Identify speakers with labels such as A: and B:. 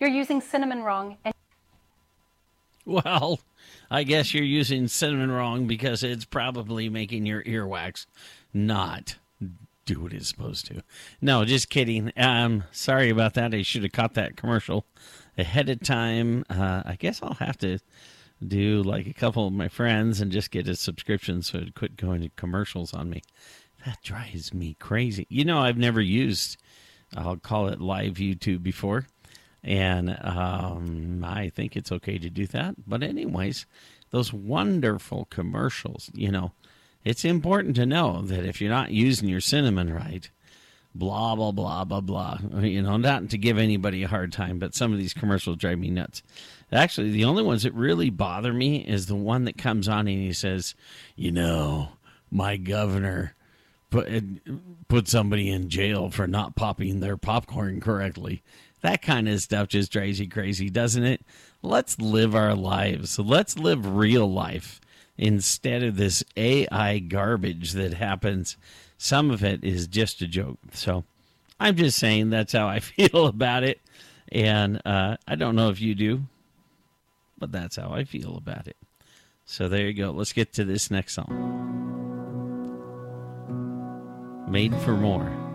A: You're using cinnamon wrong. And
B: Well, I guess you're using cinnamon wrong because it's probably making your earwax not do what it's supposed to. No, just kidding. Sorry about that. I should have caught that commercial ahead of time. I guess I'll have to do like a couple of my friends and just get a subscription so it quit going to commercials on me. That drives me crazy. I've never used, I'll call it live YouTube before. And I think it's okay to do that. But anyways, those wonderful commercials, it's important to know that if you're not using your cinnamon right, blah, blah, blah, blah, blah. Not to give anybody a hard time, but some of these commercials drive me nuts. Actually, the only ones that really bother me is the one that comes on and he says, my governor put somebody in jail for not popping their popcorn correctly. That kind of stuff just drives you crazy, doesn't it? Let's live our lives. Let's live real life instead of this AI garbage that happens. Some of it is just a joke. So I'm just saying that's how I feel about it. And I don't know if you do, but that's how I feel about it. So there you go. Let's get to this next song. Made for More.